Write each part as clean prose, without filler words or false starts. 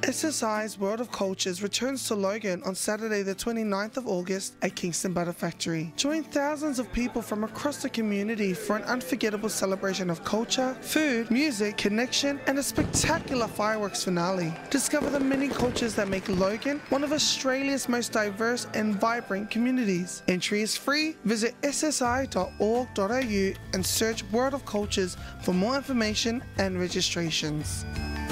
SSI's World of Cultures returns to Logan on Saturday the 29th of August at Kingston Butter Factory. Join thousands of people from across the community for an unforgettable celebration of culture, food, music, connection, and a spectacular fireworks finale. Discover the many cultures that make Logan one of Australia's most diverse and vibrant communities. Entry is free. Visit ssi.org.au and search World of Cultures for more information and registrations.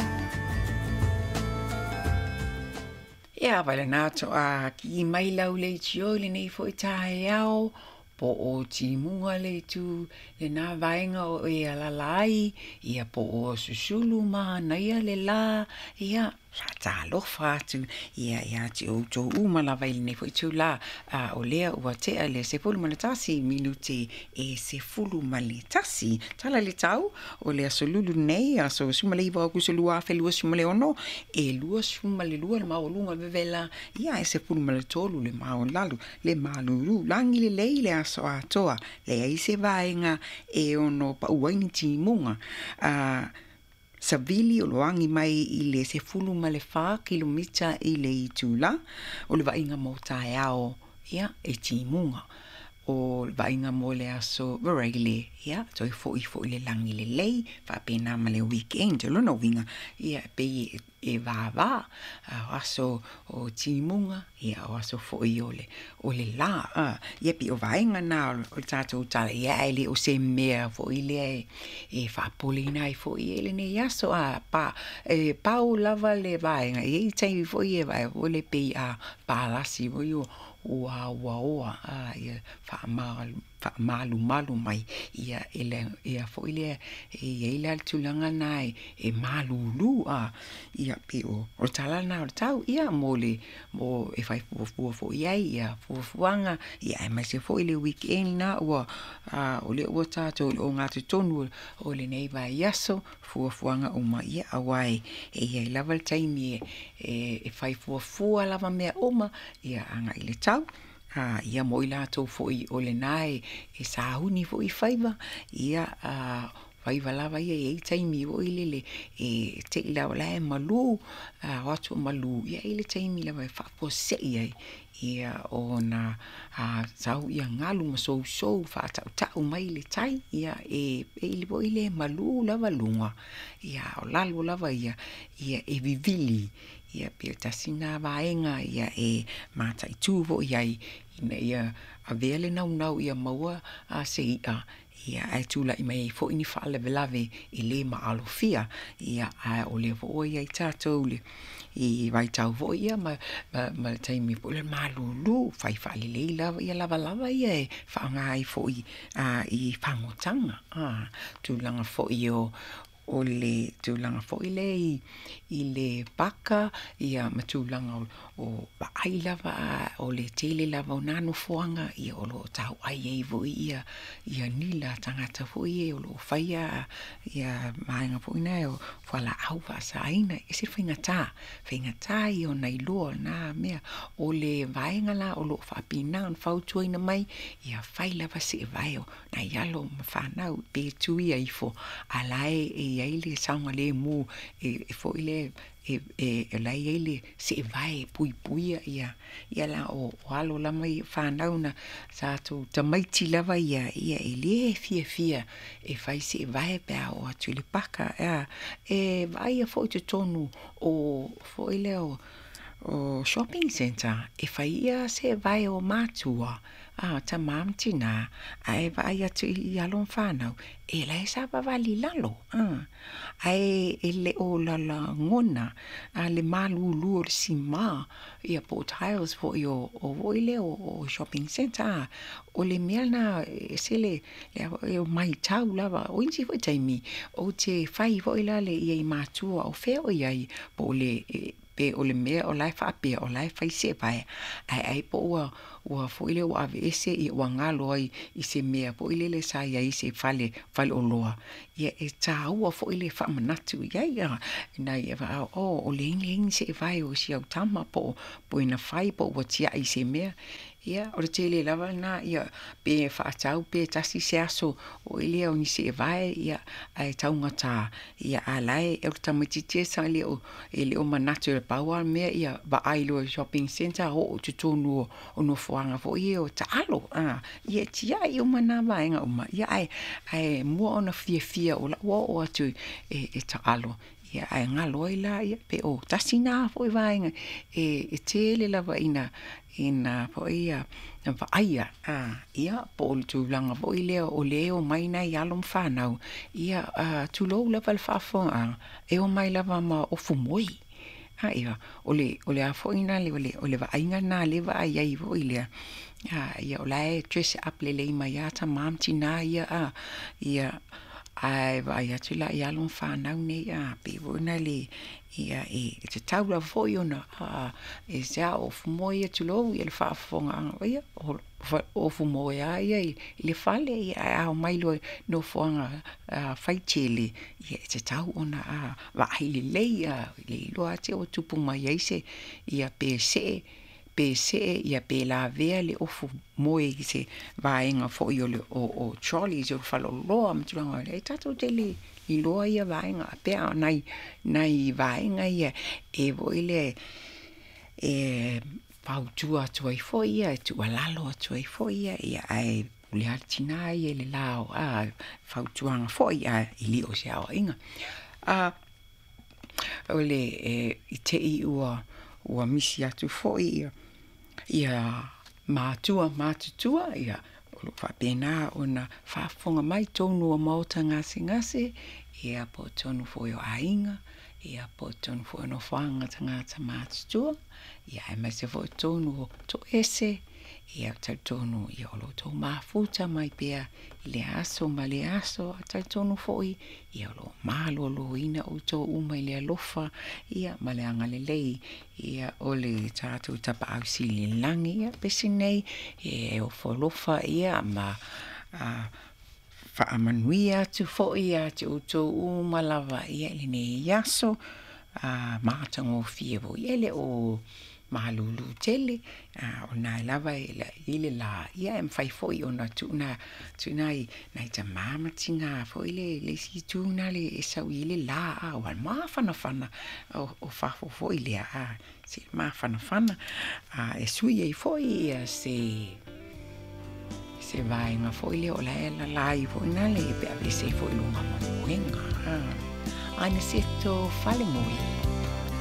Ia wale nato a ki mai lau le tio le nei fo i tae au po o ti munga le tu le nā vaenga o e alalai ia po o susulu ma na ia le la ia sa tā lofa atu ia ti o tō uma la vai le nei fo i tu la o lea ua tea le se fulu ma le tasi minute e se fulu ma le tasi tala le tau o le aso lulu nei aso suma le iwa ku se lua fe lua suma le ono e lua suma le lua le mao lunga vevela ia e se fulu ma le tolu le mao lalu le malulu langi le lei le aso atoa le ai se vaenga e ono pa uaini ti munga Savili o loangi mai I le se fulu ma le 4 kilomita I le itula o le vainga mo tae ao ia e timunga o le vainga mo le aso vareile ia toi fo le langi le lei fa pena ma le weekend lo no winga ia pe e va aso o timunga ia o aso fo o le la ia pi o vainga na o tato tala ia ele o se mea fo le e fa polina fo ele ne aso pa o lava le vainga e tai fo vai o le pe pa la si o ia fa malu mai ia ia fo ile ia tulanga nai e malulu ia pe o tala na o tau ia mo e fai fo ia fuanga ia mai se fo ile weekend na o le o tato o ngati tonu o le nei vai yaso fuanga o mai ia awai ia lava time e fai fu lava me oma ia anga ile tau ia mo ila to fo o le nai e sa huni fo I faiva ia faiva lava ia e taimi o ile e te ila la malu watu malu ia ile taimi lava fa po se ia ona sau ia ngalu so fa ta mai le tai ia e ile malu lava lunga ia o lalu lava ia e vivili ia pe tasina vaenga ia e mata tuvo ia a vele nau ia maua se ia ai tula I mai fo ini fa lave I le ma alofia ia o le vo ia I tato le I vai tau vo ia ma taimi po le malulu fai fa le lava ia lava ia fa ngai fo I fangotanga tulanga fo o le tulanga fo I le paka ia matulanga o ai lava o le tele lava o nano foanga ia o lo tau ai vo ia nila tangata fo ia o lo faia ia mainga fo ina o fala au va saina ese fingata ia na ilo na mea o le vaenga la o lo fa pina on fau tuina mai ia fai lava se vai na yalo mafana pe tu ia ifo alai ia ile sanga le mu e fo ile lai ile se vai pui ia la o alo la mai whanauna sa tu tamaiti lava ia ele fia e fai se vai pea o atu le paka e vai a fo te tonu o fo ile o shopping center e fai ia se vai o matua tamam tina ai vai atu I alon whanau e lai sa vali lalo ai ele o la ngona le malulu o le sima ia Port Hiles fo o voile o shopping center o le miana sele le mai tau lava o insi fo taimi o te fai fo ila le ia I matua o feo ia po le pe o le mea o lai whape o lai whai se pai ai po ua fo ile o ave ese I ua ngalo ai I se mea po ile le sa ia I se fale o loa ia e tā ua fo ile whamanatu ia na ia o le ingi se vai o si au tama po ina whai po ua tia I se mea ia o le tele lava na ia pe whaatau pe tasi se aso o ilia o nisi e vai ia ai taungata ia alai e o tamatiti sa le o ele o manatu le paua mea ia va ailo shopping center o tutonu o no fuanga fo ia o taalo ia tia i o mana vaenga uma ia ai mua ona fia o la o atu e taalo ia ai ngalo ila ia pe o tasina fo vaenga e tele lava ina po ia va aia ia po tu langa fo ile o leo mai na ia lom fanau ia tu lo lava le fafo e o mai lava ma o fumoi ia ole a fo ina le ole va ainga na le va ia i fo ile ia ole dress up le mai ya ta mam tina ia ia ai vai atu la ia lon whanau nei pe wona le ia te taula foi ona e sea o fumoe atu lo ia le whaafonga ia o fumoe ia le fale ia o mailo no fonga whaitele ia te tau ona va hili leia le lo ate o tupu mai eise ia pe se ia pe la vea le ofu moe se vaenga fo i o Charlie jo falo loa mtulanga e tato tele i loa ia vaenga pe nai vaenga ia e voile pautua tu ai fo ia tu alalo tu ai fo ia ai le altina ia le lao fautuanga fo ia i li o se au inga ole i te i ua misi atu fo ia matutua ia o whapena ona whafonga mai tonu o mauta ngase ia po tonu fo o ainga ia po tonu fo no whanga tangata matutua ia e mai se fo tonu o to ese ia tonu ia o lo to mafuta mai pea le aso ma le aso tonu fo ia lo malo lo ina o to uma le alofa ia ma le anga le lei ia ole tatu tapa au sili langi ia pesinei e o folofa ia ma whaamanuia tu fo ia tu to uma lava ia le ne yaso matango fievo ele o malulu tele ona lava ile la ia em fai foi ona tuna nai ta mama tinga foi le si tuna le sau ile la o ma fana o fa foi le si ma fana e sui e foi se vai nga foi le ola la i foi na le pe ave se foi lunga mo wenga ana se to fale moi